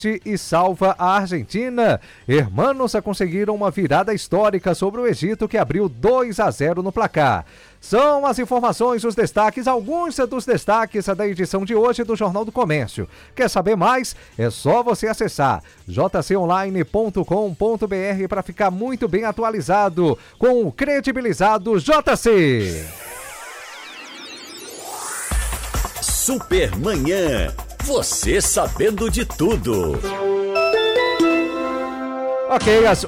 e salva a Argentina. Hermanos conseguiram uma virada histórica sobre o Egito, que abriu 2-0 no placar. São as informações, os destaques, alguns dos destaques da edição de hoje do Jornal do Comércio. Quer saber mais? É só você acessar jconline.com.br para ficar muito bem atualizado com o credibilizado JC. Supermanhã. Você sabendo de tudo. Ok, às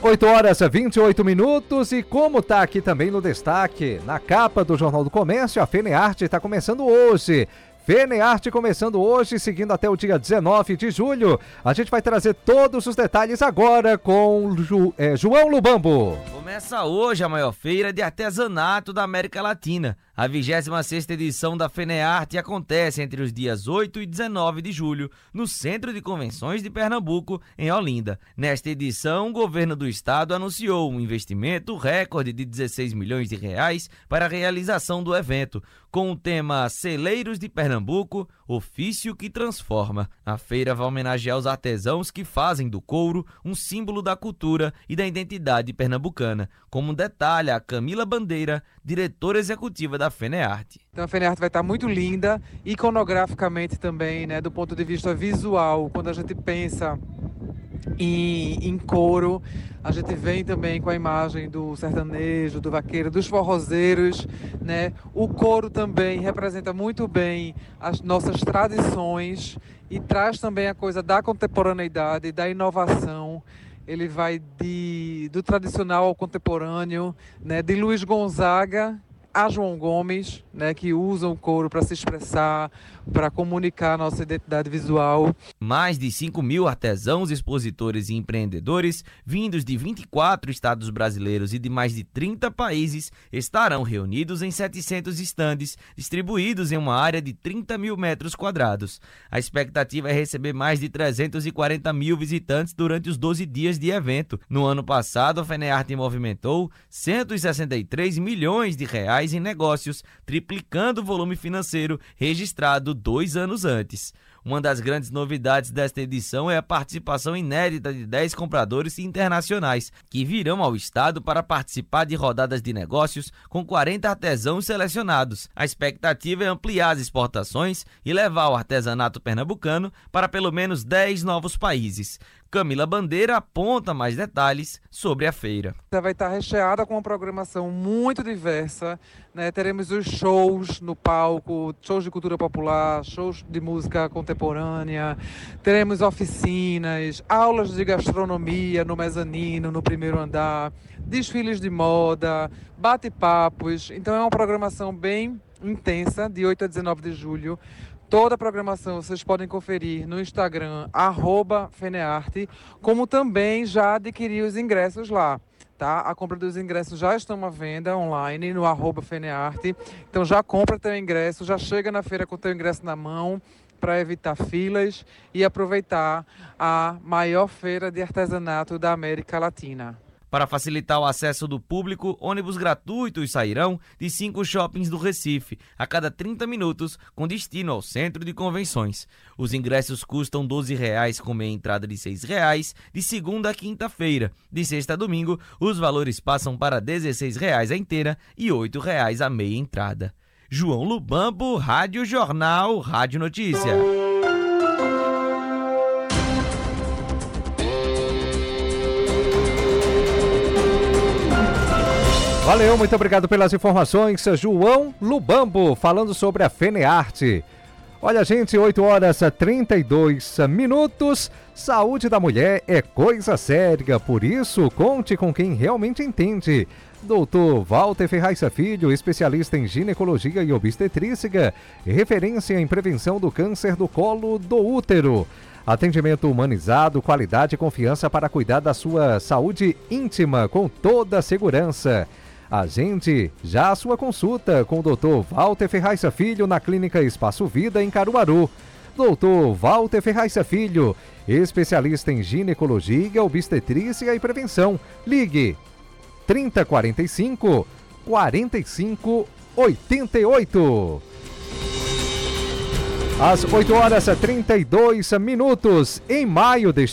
8h28 e como tá aqui também no destaque, na capa do Jornal do Comércio, a FENEARTE está começando hoje. FENEARTE começando hoje, seguindo até o dia 19 de julho. A gente vai trazer todos os detalhes agora com João Lubambo. Começa hoje a maior feira de artesanato da América Latina. A 26ª edição da FENEARTE acontece entre os dias 8 e 19 de julho, no Centro de Convenções de Pernambuco, em Olinda. Nesta edição, o governo do estado anunciou um investimento recorde de 16 milhões de reais para a realização do evento, com o tema Celeiros de Pernambuco, ofício que transforma. A feira vai homenagear os artesãos que fazem do couro um símbolo da cultura e da identidade pernambucana, como detalha a Camila Bandeira, diretora executiva da FENEARTE. Então a FENEARTE vai estar muito linda, iconograficamente também, né, do ponto de vista visual. Quando a gente pensa em couro, a gente vem também com a imagem do sertanejo, do vaqueiro, dos forrozeiros, né? O couro também representa muito bem as nossas tradições e traz também a coisa da contemporaneidade, da inovação. Ele vai do tradicional ao contemporâneo, né? De Luiz Gonzaga a João Gomes, né, que usam o couro para se expressar, para comunicar a nossa identidade visual. Mais de 5.000 artesãos, expositores e empreendedores, vindos de 24 estados brasileiros e de mais de 30 países, estarão reunidos em 700 estandes, distribuídos em uma área de 30 mil metros quadrados. A expectativa é receber mais de 340 mil visitantes durante os 12 dias de evento. No ano passado, a FENEARTE movimentou 163 milhões de reais em negócios, triplicando o volume financeiro registrado 2 anos antes. Uma das grandes novidades desta edição é a participação inédita de 10 compradores internacionais, que virão ao estado para participar de rodadas de negócios com 40 artesãos selecionados. A expectativa é ampliar as exportações e levar o artesanato pernambucano para pelo menos 10 novos países. Camila Bandeira aponta mais detalhes sobre a feira. Vai estar recheada com uma programação muito diversa, né? Teremos os shows no palco, shows de cultura popular, shows de música contemporânea, teremos oficinas, aulas de gastronomia no mezanino, no primeiro andar, desfiles de moda, bate-papos. Então é uma programação bem intensa, de 8 a 19 de julho. Toda a programação vocês podem conferir no Instagram, @FENEARTE, como também já adquirir os ingressos lá, tá? A compra dos ingressos já estão à venda online no @FENEARTE. Então já compra teu ingresso, já chega na feira com teu ingresso na mão, para evitar filas e aproveitar a maior feira de artesanato da América Latina. Para facilitar o acesso do público, ônibus gratuitos sairão de 5 shoppings do Recife a cada 30 minutos, com destino ao centro de convenções. Os ingressos custam R$ 12,00 com meia entrada de R$ 6,00 de segunda a quinta-feira. De sexta a domingo, os valores passam para R$ 16,00 a inteira e R$ 8,00 a meia entrada. João Lubambo, Rádio Jornal, Rádio Notícia. Valeu, muito obrigado pelas informações. João Lubambo falando sobre a FENEARTE. Olha, gente, 8h32. Saúde da mulher é coisa séria, por isso conte com quem realmente entende. Dr. Walter Ferraz Filho, especialista em ginecologia e obstetrícia, referência em prevenção do câncer do colo do útero. Atendimento humanizado, qualidade e confiança para cuidar da sua saúde íntima com toda a segurança. Agende já a sua consulta com o Dr. Walter Ferraz Filho na Clínica Espaço Vida, em Caruaru. Dr. Walter Ferraz Filho, especialista em ginecologia, obstetrícia e prevenção. Ligue 3045 4588. Às 8 horas e 32 minutos, em maio deste